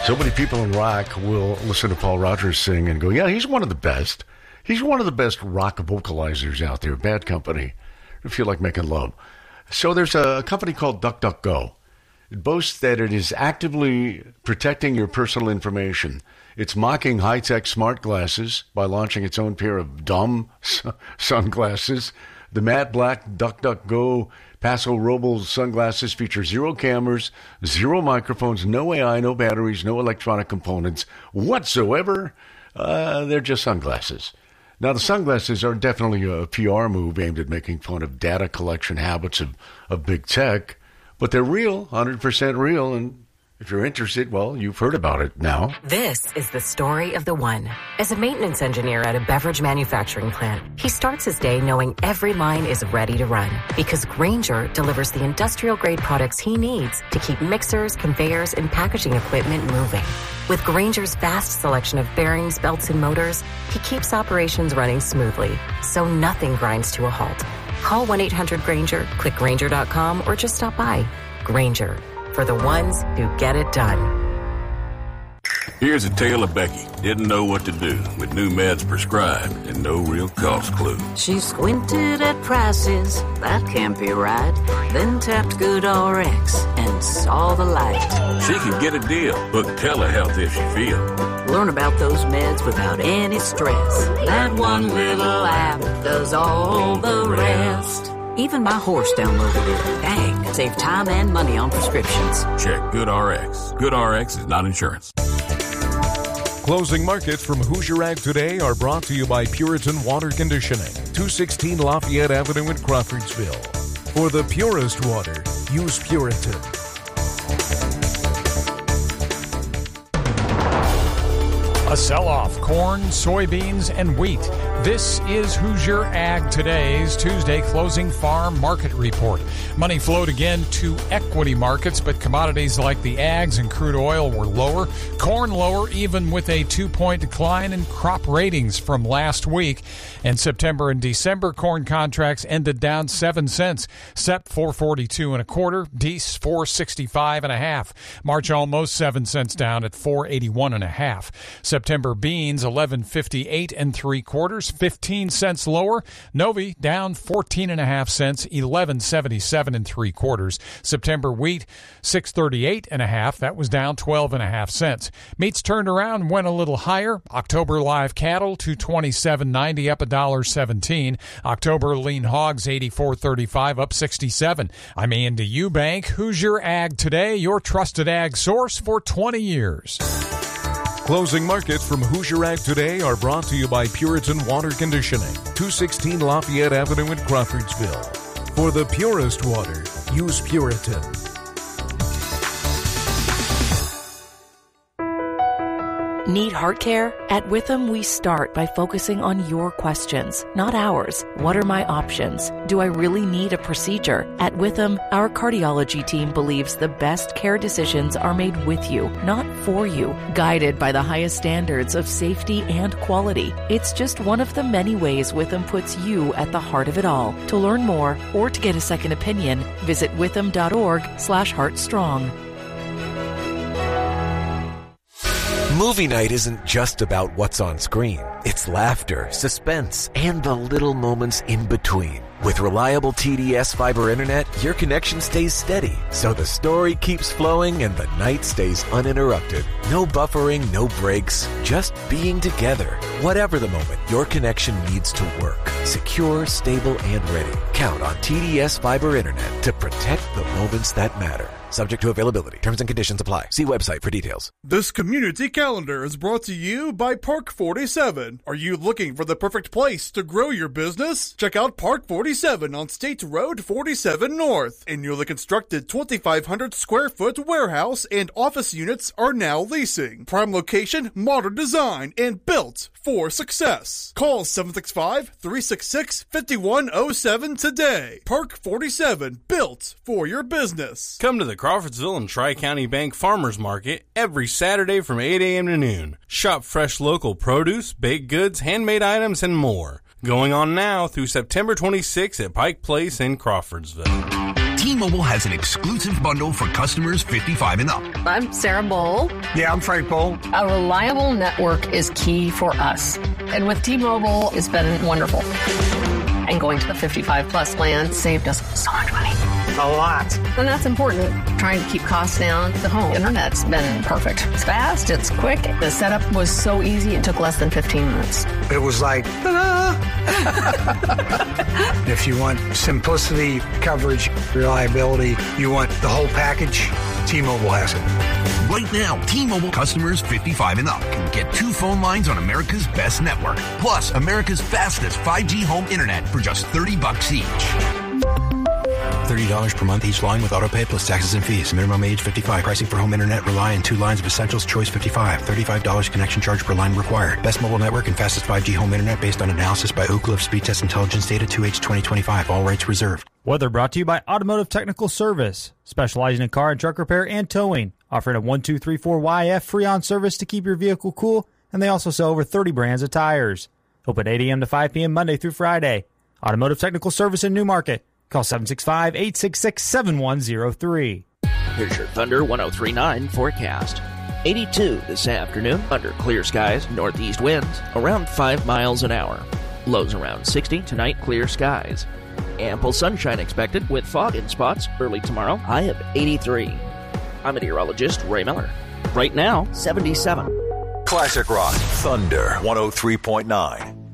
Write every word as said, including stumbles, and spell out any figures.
So many people in rock will listen to Paul Rodgers sing and go, yeah, he's one of the best. He's one of the best rock vocalizers out there. Bad Company. I feel like making love. So there's a company called DuckDuckGo. It boasts that it is actively protecting your personal information. It's mocking high-tech smart glasses by launching its own pair of dumb sunglasses. The matte black DuckDuckGo Paso Robles sunglasses feature zero cameras, zero microphones, no A I, no batteries, no electronic components whatsoever. Uh, they're just sunglasses. Now, the sunglasses are definitely a P R move aimed at making fun of data collection habits of, of big tech, but they're real, one hundred percent real, and if you're interested, well, you've heard about it now. This is the story of the one. As a maintenance engineer at a beverage manufacturing plant, he starts his day knowing every line is ready to run because Grainger delivers the industrial-grade products he needs to keep mixers, conveyors, and packaging equipment moving. With Grainger's vast selection of bearings, belts, and motors, he keeps operations running smoothly, so nothing grinds to a halt. Call one eight hundred Grainger, click Grainger dot com, or just stop by. Grainger, for the ones who get it done. Here's a tale of Becky. Didn't know what to do with new meds prescribed and no real cost clue. She squinted at prices, that can't be right. Then tapped GoodRx and saw the light. She can get a deal. Book telehealth if she feels. Learn about those meds without any stress. That one little app does all the rest. Even my horse downloaded it. Dang, save time and money on prescriptions. Check GoodRx. GoodRx is not insurance. Closing markets from Hoosier Ag Today are brought to you by Puritan Water Conditioning, two sixteen Lafayette Avenue in Crawfordsville. For the purest water, use Puritan. A sell-off, corn, soybeans, and wheat. This is Hoosier Ag Today's Tuesday closing farm market report. Money flowed again to equity markets, but commodities like the ags and crude oil were lower. Corn lower, even with a two-point decline in crop ratings from last week. In September and December, corn contracts ended down seven cents. S E P four forty-two and a quarter, D E S four sixty-five and a half. March almost seven cents down at four eighty-one and a half. September beans eleven fifty-eight and three quarters, fifteen cents lower. Novi down fourteen and a half cents, eleven seventy-seven and three quarters. September wheat six thirty-eight and a half. That was down twelve and a half cents. Meats turned around and went a little higher. October live cattle two twenty-seven ninety, up a dollar seventeen. October lean hogs eighty-four thirty-five, up sixty-seven. I'm Andy Eubank. Hoosier Ag Today, your trusted ag source for twenty years. Closing markets from Hoosier Ag Today are brought to you by Puritan Water Conditioning, two sixteen Lafayette Avenue in Crawfordsville. For the purest water, use Puritan. Need heart care? At Witham, we start by focusing on your questions, not ours. What are my options? Do I really need a procedure? At Witham, our cardiology team believes the best care decisions are made with you, not for you, guided by the highest standards of safety and quality. It's just one of the many ways Witham puts you at the heart of it all. To learn more or to get a second opinion, visit witham.org slash heartstrong. Movie night isn't just about what's on screen. It's laughter, suspense, and the little moments in between. With reliable T D S fiber internet, your connection stays steady, so the story keeps flowing and the night stays uninterrupted. No buffering, no breaks, just being together. Whatever the moment, your connection needs to work. Secure, stable, and ready. Count on T D S fiber internet to protect the moments that matter. Subject to availability. Terms and conditions apply. See website for details. This community calendar is brought to you by Park forty-seven. Are you looking for the perfect place to grow your business? Check out Park forty-seven on State Road forty-seven North. A newly constructed twenty-five hundred square foot warehouse and office units are now leasing. Prime location, modern design, and built for success. Call seven six five, three six six, five one zero seven today. Park forty-seven, built for your business. Come to the Crawfordsville and Tri-County Bank Farmers Market every Saturday from eight a.m. to noon. Shop fresh local produce, baked goods, handmade items, and more. Going on now through September twenty-sixth at Pike Place in Crawfordsville. T-Mobile has an exclusive bundle for customers fifty-five and up. I'm Sarah Bowl. Yeah, I'm Frank Bowl. A reliable network is key for us. And with T-Mobile, it's been wonderful. And going to the fifty-five plus plan saved us so much money. A lot. And that's important. Trying to keep costs down. The home internet's been perfect. It's fast, it's quick. The setup was so easy, it took less than fifteen minutes. It was like, ta-da! If you want simplicity, coverage, reliability, you want the whole package, T-Mobile has it. Right now, T-Mobile customers fifty-five and up can get two phone lines on America's best network, plus America's fastest five G home internet for just thirty bucks each. thirty dollars per month each line with autopay plus taxes and fees. Minimum age fifty-five. Pricing for home internet rely on two lines of Essentials Choice fifty-five. thirty-five dollars connection charge per line required. Best mobile network and fastest five G home internet based on analysis by Oak Cliff Speed Test Intelligence Data two H twenty twenty-five. All rights reserved. Weather brought to you by Automotive Technical Service, specializing in car and truck repair and towing, offering a one two three four Y F free-on service to keep your vehicle cool, and they also sell over thirty brands of tires. Open eight a.m. to five p.m. Monday through Friday. Automotive Technical Service in Newmarket. Call seven six five, eight six six, seven one zero three. Here's your Thunder one oh three point nine forecast. eighty-two this afternoon, under clear skies, northeast winds, around five miles an hour. Lows around sixty, tonight clear skies. Ample sunshine expected with fog in spots early tomorrow, high of eighty-three. I'm meteorologist Ray Miller. Right now, seventy-seven. Classic Rock, Thunder one oh three point nine.